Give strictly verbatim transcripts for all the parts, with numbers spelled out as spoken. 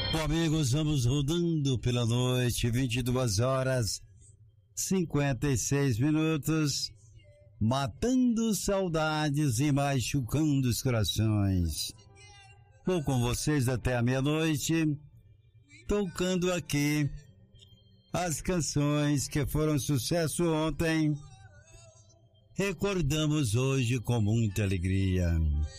Bom, amigos, vamos rodando pela noite, vinte e duas horas, cinquenta e seis minutos, matando saudades e machucando os corações. Vou com vocês até a meia-noite, tocando aqui as canções que foram sucesso ontem. Recordamos hoje com muita alegria.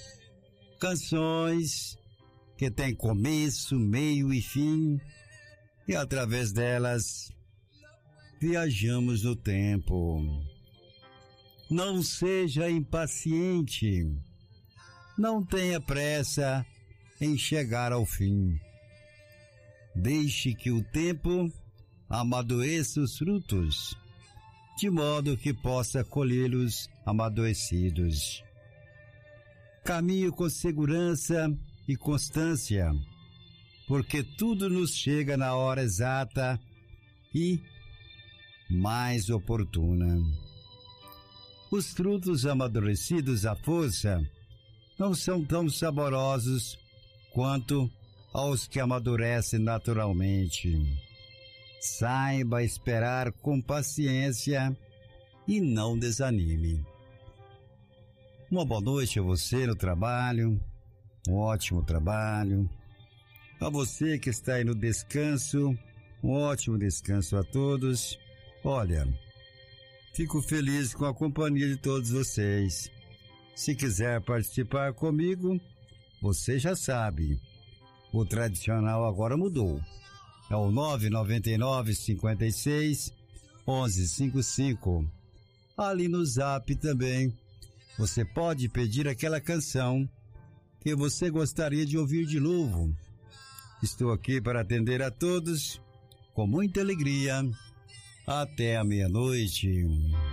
Canções que têm começo, meio e fim, e através delas viajamos no tempo. Não seja impaciente, não tenha pressa em chegar ao fim. Deixe que o tempo amadureça os frutos, de modo que possa colhê-los amadurecidos. Caminhe com segurança e constância, porque tudo nos chega na hora exata e mais oportuna. Os frutos amadurecidos à força não são tão saborosos quanto aos que amadurecem naturalmente. Saiba esperar com paciência e não desanime. Uma boa noite a você no trabalho, um ótimo trabalho. A você que está aí no descanso, um ótimo descanso a todos. Olha, fico feliz com a companhia de todos vocês. Se quiser participar comigo, você já sabe, o tradicional agora mudou. É o nove nove nove, cinco seis, um um cinco cinco. Ali no Zap também, você pode pedir aquela canção que você gostaria de ouvir de novo. Estou aqui para atender a todos com muita alegria. Até a meia-noite.